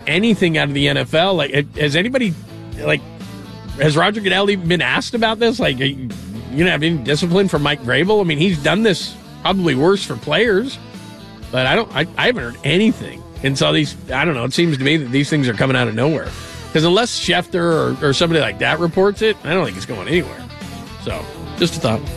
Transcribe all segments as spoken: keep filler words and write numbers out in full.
anything out of the N F L. Like, has anybody, like, has Roger Goodell even been asked about this? Like, are you, you know, have any discipline for Mike Vrabel? I mean, he's done this probably worse for players, but I don't, I, I haven't heard anything. And so these, I don't know, it seems to me that these things are coming out of nowhere. Because unless Schefter or, or somebody like that reports it, I don't think it's going anywhere. So, just a thought.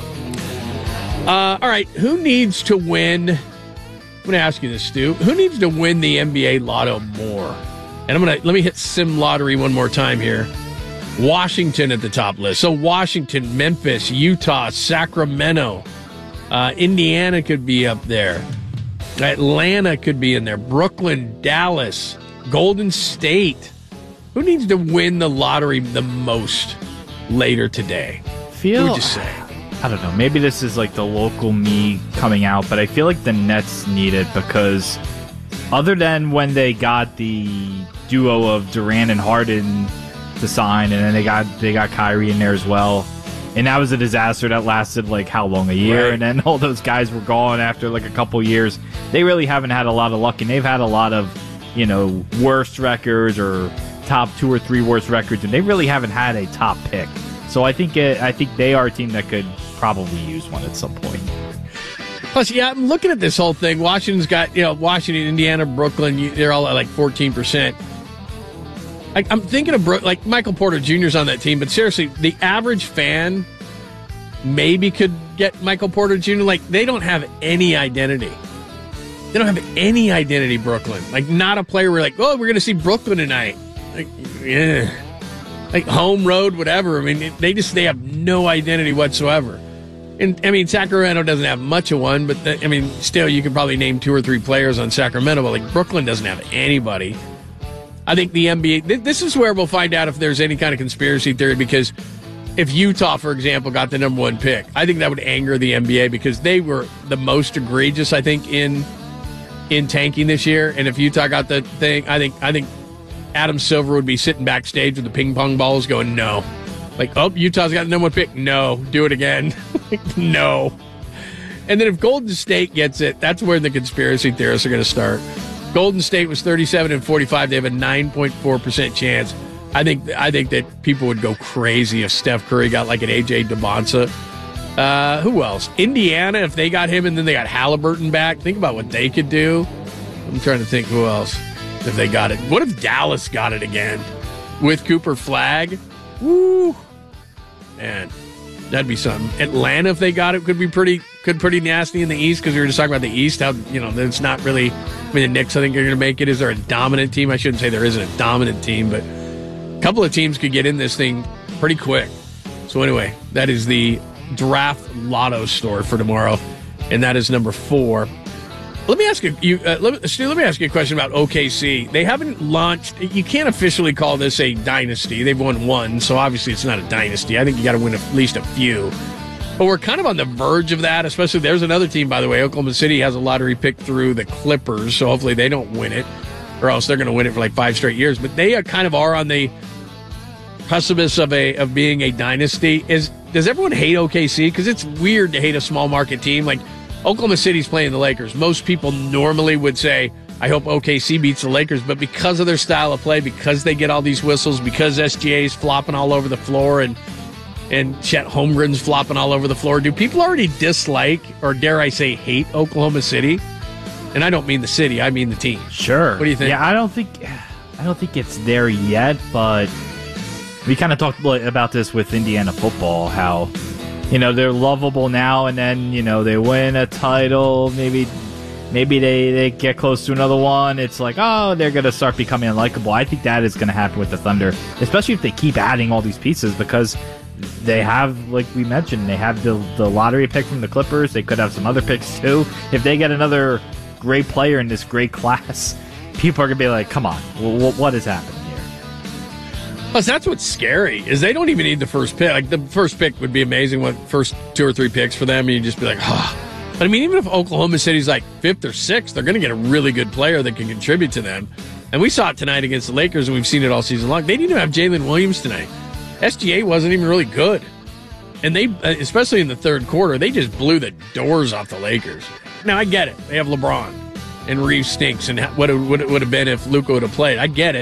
Uh, all right, who needs to win? I'm going to ask you this, Stu. Who needs to win the N B A Lotto more? And I'm going to, let me hit Sim Lottery one more time here. Washington at the top list. So Washington, Memphis, Utah, Sacramento, uh, Indiana could be up there. Atlanta could be in there. Brooklyn, Dallas, Golden State. Who needs to win the lottery the most later today? Feel, Who would you say? I don't know. Maybe this is like the local me coming out, but I feel like the Nets need it because other than when they got the duo of Durant and Harden to sign, and then they got they got Kyrie in there as well, and that was a disaster that lasted like how long, a year, right. And then all those guys were gone after like a couple years. They really haven't had a lot of luck, and they've had a lot of, you know, worst records or top two or three worst records, and they really haven't had a top pick. So I think it, I think they are a team that could probably use one at some point. Plus, yeah, I'm looking at this whole thing. Washington's got, you know, Washington, Indiana, Brooklyn, they're all at like fourteen percent. I, I'm thinking of, like, Michael Porter Junior's on that team, but seriously, the average fan maybe could get Michael Porter Junior Like, they don't have any identity. They don't have any identity, Brooklyn. Like, not a player where like, oh, we're going to see Brooklyn tonight. Like, yeah. Like, home, road, whatever. I mean, they just, they have no identity whatsoever. And, I mean, Sacramento doesn't have much of one, but, the, I mean, still, you could probably name two or three players on Sacramento, but, like, Brooklyn doesn't have anybody. I think the N B A, th- this is where we'll find out if there's any kind of conspiracy theory, because if Utah, for example, got the number one pick, I think that would anger the N B A because they were the most egregious, I think, in in tanking this year. And if Utah got the thing, I think I think Adam Silver would be sitting backstage with the ping pong balls going, no. Like, oh, Utah's got the number one pick. No, do it again. No. And then if Golden State gets it, that's where the conspiracy theorists are going to start. Golden State was thirty-seven and forty-five. They have a nine point four percent chance. I think I think that people would go crazy if Steph Curry got like an A J DeBonsa. Uh, who else? Indiana, if they got him and then they got Halliburton back, think about what they could do. I'm trying to think who else if they got it. What if Dallas got it again with Cooper Flagg? Woo! Man, that'd be something. Atlanta, if they got it, could be pretty could pretty nasty in the East, because we were just talking about the East, how, you know, it's not really, I mean, the Knicks, I think, are going to make it. Is there a dominant team? I shouldn't say there isn't a dominant team, but a couple of teams could get in this thing pretty quick. So anyway, that is the draft lotto store for tomorrow, and that is number four. Let me ask you, you uh, let, me, Stu, let me ask you a question about O K C. They haven't launched, you can't officially call this a dynasty. They've won one, so obviously it's not a dynasty. I think you got to win at least a few. But we're kind of on the verge of that, especially there's another team, by the way. Oklahoma City has a lottery pick through the Clippers, so hopefully they don't win it, or else they're going to win it for like five straight years. But they are kind of are on the precipice of a of being a dynasty. Is Does everyone hate O K C? Because it's weird to hate a small market team. Like, Oklahoma City's playing the Lakers. Most people normally would say, I hope O K C beats the Lakers, but because of their style of play, because they get all these whistles, because S G A's flopping all over the floor, and and Chet Holmgren's flopping all over the floor, do people already dislike, or dare I say hate, Oklahoma City? And I don't mean the city, I mean the team. Sure. What do you think? Yeah, I don't think I don't think it's there yet, but we kind of talked about this with Indiana football, how, you know, they're lovable now, and then, you know, they win a title, maybe maybe they, they get close to another one. It's like, oh, they're going to start becoming unlikable. I think that is going to happen with the Thunder, especially if they keep adding all these pieces, because they have, like we mentioned, they have the, the lottery pick from the Clippers. They could have some other picks, too. If they get another great player in this great class, people are going to be like, come on, w- what is happening here? Plus, that's what's scary, is they don't even need the first pick. Like, the first pick would be amazing, what first two or three picks for them, and you'd just be like, oh. But, I mean, even if Oklahoma City's like fifth or sixth, they're going to get a really good player that can contribute to them. And we saw it tonight against the Lakers, and we've seen it all season long. They didn't even have Jalen Williams tonight. S G A wasn't even really good. And they, especially in the third quarter, they just blew the doors off the Lakers. Now, I get it. They have LeBron, and Reeves stinks, and what it would have been if Luka would have played. I get it.